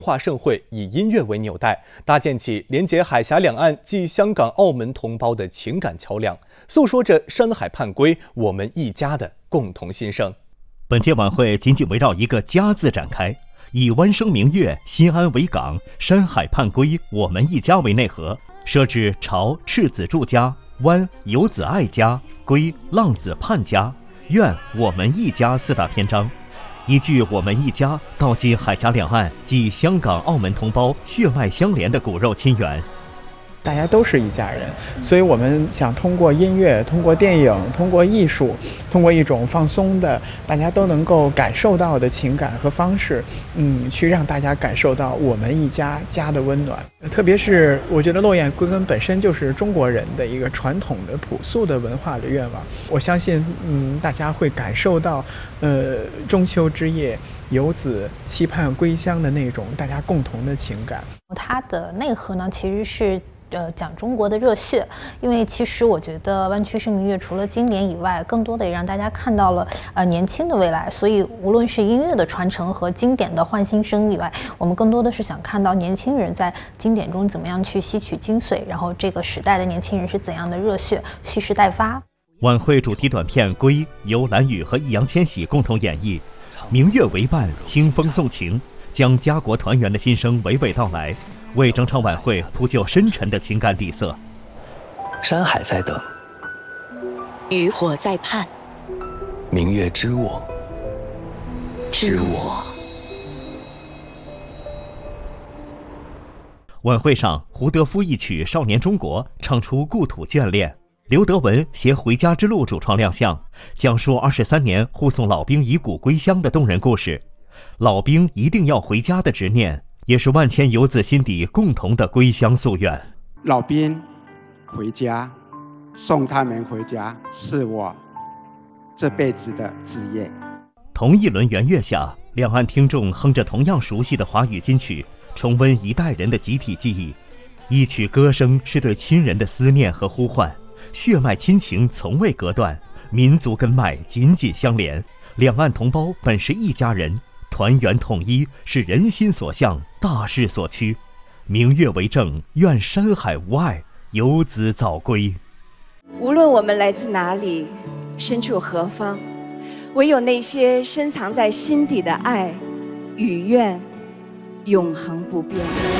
化盛会以音乐为纽带，搭建起连接海峡两岸及香港、澳门同胞的情感桥梁，诉说着山海盼归，我们一家的共同心声。 本届晚会紧紧围绕一个“家”字展开，以湾声明月、新安为港、山海盼归、我们一家为内核，设置朝赤子住家、湾游子爱家、归浪子盼家、愿我们一家4大篇章。依据我们一家道尽海峡两岸及香港、澳门同胞血脉相连的骨肉亲缘。 大家都是一家人，所以我们想通过音乐、通过电影、通过艺术、通过一种放松的大家都能够感受到的情感和方式，去让大家感受到我们一家的温暖。特别是我觉得落雁归根本身就是中国人的一个传统的朴素的文化的愿望，我相信大家会感受到中秋之夜游子期盼归乡的那种大家共同的情感。 它的内核呢，其实是讲中国的热血，因为其实我觉得湾区声明月除了经典以外，更多的也让大家看到了年轻的未来。所以无论是音乐的传承和经典的焕新声以外，我们更多的是想看到年轻人在经典中怎么样去吸取精髓，然后这个时代的年轻人是怎样的热血蓄势待发。 晚会主题短片《归》由蓝宇和易烊千玺共同演绎，明月为伴，清风送情，将家国团圆的心声娓娓道来，为整场晚会铺就深沉的情感底色。 山海在等， 渔火在盼， 明月知我，知我。 晚会上，胡德夫一曲《少年中国》唱出故土眷恋，刘德文携《回家之路》主创亮相，讲述23年护送老兵遗骨归乡的动人故事。老兵一定要回家的执念，也是万千游子心底共同的归乡夙愿。 老兵回家，送他们回家，是我这辈子的志业。 同一轮圆月下，两岸听众哼着同样熟悉的华语金曲，重温一代人的集体记忆。一曲歌声是对亲人的思念和呼唤，血脉亲情从未隔断，民族根脉紧紧相连。两岸同胞本是一家人，团圆统一是人心所向，大势所趋。明月为证，愿山海无碍，游子早归。 无论我们来自哪里，身处何方，唯有那些深藏在心底的爱与愿，永恒不变。